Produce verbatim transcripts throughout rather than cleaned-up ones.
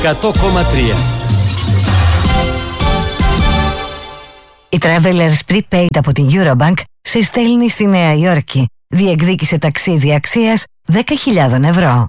εκατό κόμμα τρία. Η Travelers Prepaid από την Eurobank σε στέλνει στη Νέα Υόρκη. Διεκδίκησε ταξίδι αξίας δέκα χιλιάδες ευρώ.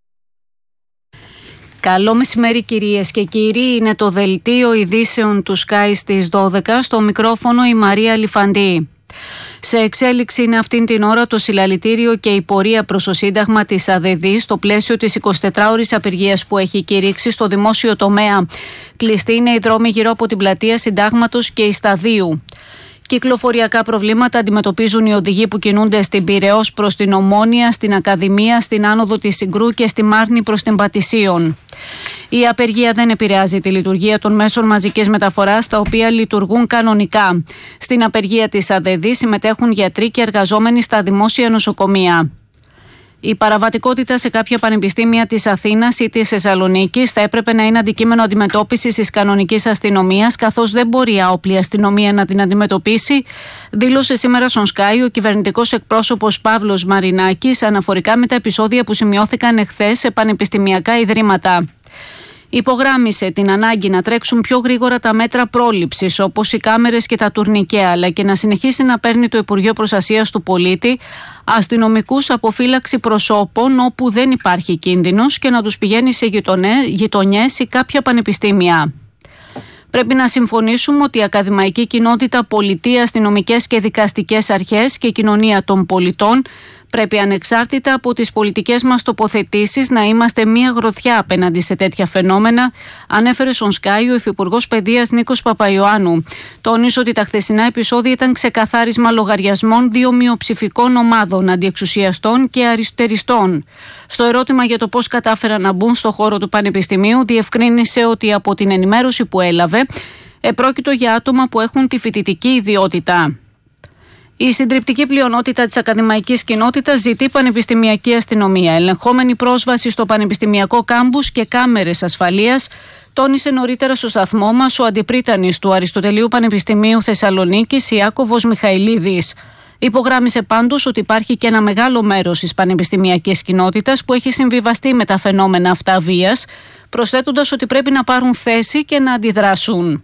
Καλό μεσημέρι κυρίες και κύριοι, είναι το δελτίο ειδήσεων του Sky στις δώδεκα, στο μικρόφωνο η Μαρία Λιφαντή. Σε εξέλιξη είναι αυτήν την ώρα το συλλαλητήριο και η πορεία προς το Σύνταγμα της ΑΔΕΔ στο πλαίσιο της εικοσιτετράωρης απεργίας που έχει κηρύξει στο δημόσιο τομέα. Κλειστοί είναι οι δρόμοι γύρω από την πλατεία Συντάγματος και η Σταδίου. Κυκλοφοριακά προβλήματα αντιμετωπίζουν οι οδηγοί που κινούνται στην Πειραιώς προς την Ομόνια, στην Ακαδημία, στην άνοδο της Συγκρού και στη Μάρνη προς την Πατησίων. Η απεργία δεν επηρεάζει τη λειτουργία των μέσων μαζικής μεταφοράς, τα οποία λειτουργούν κανονικά. Στην απεργία της ΑΔΕΔ συμμετέχουν γιατροί και εργαζόμενοι στα δημόσια νοσοκομεία. Η παραβατικότητα σε κάποια πανεπιστήμια της Αθήνας ή της Θεσσαλονίκης θα έπρεπε να είναι αντικείμενο αντιμετώπισης της κανονικής αστυνομίας, καθώς δεν μπορεί η άοπλη αστυνομία να την αντιμετωπίσει, δήλωσε σήμερα στον Sky ο κυβερνητικός εκπρόσωπος Παύλος Μαρινάκης αναφορικά με τα επεισόδια που σημειώθηκαν εχθές σε πανεπιστημιακά ιδρύματα. Υπογράμμισε την ανάγκη να τρέξουν πιο γρήγορα τα μέτρα πρόληψης, όπως οι κάμερες και τα τουρνικέ, αλλά και να συνεχίσει να παίρνει το Υπουργείο Προστασίας του Πολίτη αστυνομικούς αποφύλαξη προσώπων όπου δεν υπάρχει κίνδυνος και να τους πηγαίνει σε γειτονιές ή κάποια πανεπιστήμια. Πρέπει να συμφωνήσουμε ότι η ακαδημαϊκή κοινότητα, πολιτεία, αστυνομικές και δικαστικές αρχές και η κοινωνία των πολιτών πρέπει ανεξάρτητα από τις πολιτικές μας τοποθετήσεις να είμαστε μία γροθιά απέναντι σε τέτοια φαινόμενα, ανέφερε στον Sky ο Υφυπουργός Παιδείας Νίκος Παπαϊωάννου. Τόνισε ότι τα χθεσινά επεισόδια ήταν ξεκαθάρισμα λογαριασμών δύο μειοψηφικών ομάδων, αντιεξουσιαστών και αριστεριστών. Στο ερώτημα για το πώς κατάφεραν να μπουν στο χώρο του Πανεπιστημίου, διευκρίνησε ότι από την ενημέρωση που έλαβε, επρόκειτο για άτομα που έχουν τη φοιτητική ιδιότητα. Η συντριπτική πλειονότητα της ακαδημαϊκής κοινότητας ζητεί πανεπιστημιακή αστυνομία, ελεγχόμενη πρόσβαση στο πανεπιστημιακό κάμπους και κάμερες ασφαλείας, τόνισε νωρίτερα στο σταθμό μας ο αντιπρίτανης του Αριστοτελείου Πανεπιστημίου Θεσσαλονίκης, Ιάκωβος Μιχαηλίδης. Υπογράμμισε πάντως ότι υπάρχει και ένα μεγάλο μέρος της πανεπιστημιακής κοινότητας που έχει συμβιβαστεί με τα φαινόμενα αυτά βίας, προσθέτοντας ότι πρέπει να πάρουν θέση και να αντιδράσουν.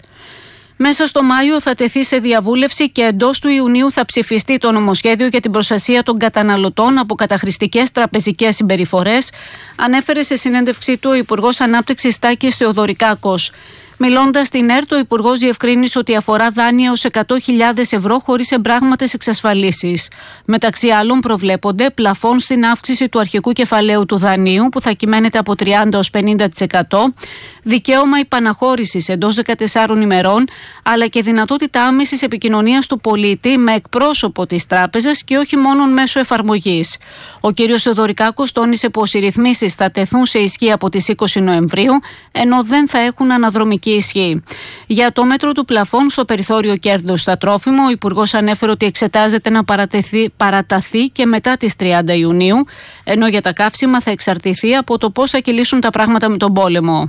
Μέσα στο Μάιο θα τεθεί σε διαβούλευση και εντός του Ιουνίου θα ψηφιστεί το νομοσχέδιο για την προστασία των καταναλωτών από καταχρηστικές τραπεζικές συμπεριφορές, ανέφερε σε συνέντευξή του ο Υπουργός Ανάπτυξης Τάκης Θεοδωρικάκος. Μιλώντας στην ΕΡΤ, ο Υπουργός διευκρίνησε ότι αφορά δάνεια ως εκατό χιλιάδες ευρώ χωρίς εμπράγματες εξασφαλίσεις. Μεταξύ άλλων, προβλέπονται πλαφόν στην αύξηση του αρχικού κεφαλαίου του δανείου, που θα κυμαίνεται από τριάντα έως πενήντα τοις εκατό, δικαίωμα υπαναχώρησης εντός δεκατεσσάρων ημερών, αλλά και δυνατότητα άμεσης επικοινωνίας του πολίτη με εκπρόσωπο της τράπεζας και όχι μόνο μέσω εφαρμογής. Ο κ. Θεοδωρικάκος τόνισε πως οι ρυθμίσεις θα τεθούν σε ισχύ από τις είκοσι Νοεμβρίου, ενώ δεν θα έχουν αναδρομική ισχύ. Για το μέτρο του πλαφών στο περιθώριο κέρδους στα τρόφιμα, ο Υπουργός ανέφερε ότι εξετάζεται να παραταθεί και μετά τις τριάντα Ιουνίου, ενώ για τα καύσιμα θα εξαρτηθεί από το πώς θα κυλήσουν τα πράγματα με τον πόλεμο.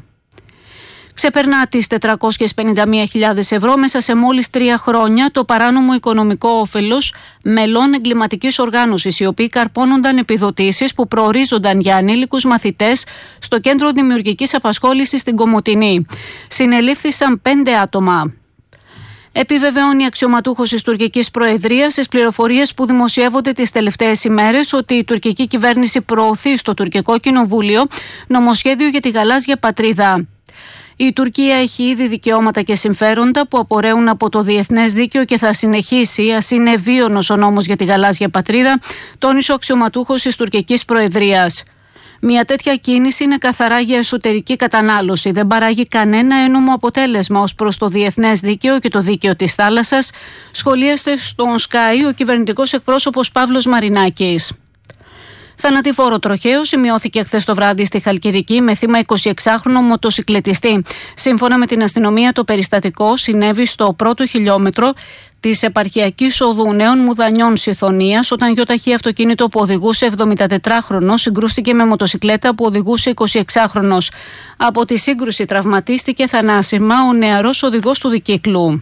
Ξεπερνά τις τετρακόσιες πενήντα μία χιλιάδες ευρώ μέσα σε μόλις τρία χρόνια το παράνομο οικονομικό όφελος μελών εγκληματικής οργάνωσης, οι οποίοι καρπώνονταν επιδοτήσεις που προορίζονταν για ανήλικους μαθητές στο Κέντρο Δημιουργικής Απασχόλησης στην Κομοτηνή. Συνελήφθησαν πέντε άτομα. Επιβεβαιώνει αξιωματούχος της τουρκικής προεδρίας στις πληροφορίες που δημοσιεύονται τις τελευταίες ημέρες ότι η τουρκική κυβέρνηση προωθεί στο τουρκικό κοινοβούλιο νομοσχέδιο για τη γαλάζια πατρίδα. Η Τουρκία έχει ήδη δικαιώματα και συμφέροντα που απορρέουν από το διεθνές δίκαιο και θα συνεχίσει, ας είναι βίωνος ο νόμος για τη γαλάζια πατρίδα, τόνισε ο αξιωματούχος της τουρκικής προεδρίας. Μια τέτοια κίνηση είναι καθαρά για εσωτερική κατανάλωση. Δεν παράγει κανένα ένομο αποτέλεσμα ως προς το διεθνές δίκαιο και το δίκαιο της θάλασσας, σχολίασε στον Sky ο κυβερνητικός εκπρόσωπος Παύλος Μαρινάκης. Θανατηφόρο τροχαίο σημειώθηκε χθες το βράδυ στη Χαλκιδική με θύμα εικοσιεξάχρονο μοτοσικλετιστή. Σύμφωνα με την αστυνομία, το περιστατικό συνέβη στο πρώτο χιλιόμετρο της επαρχιακής οδού Νέων Μουδανιών Σιθωνίας, όταν γιοταχή αυτοκίνητο που οδηγούσε εβδομηντατετράχρονος συγκρούστηκε με μοτοσικλέτα που οδηγούσε εικοσιεξάχρονος. Από τη σύγκρουση τραυματίστηκε θανάσιμα ο νεαρός οδηγός του δικύκλου.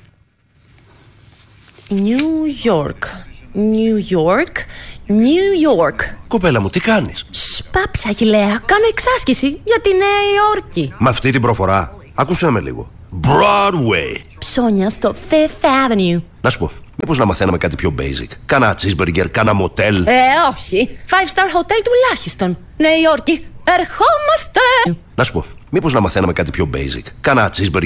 New York, New York, New York. Κοπέλα μου, τι κάνεις? Σ, πάψα, Αγιλέα. Κάνω εξάσκηση για τη Νέα Υόρκη. Με αυτή την προφορά, άκουσέ με λίγο. Broadway. Ψώνια στο Fifth Avenue. Να σου πω, μήπως να μαθαίναμε κάτι πιο basic? Κάνα cheeseburger, κάνα motel. Ε, όχι. Five star hotel τουλάχιστον. Νέα Υόρκη. Ερχόμαστε. Να σου πω, μήπως να μαθαίναμε κάτι πιο basic? Κάνα cheeseburger.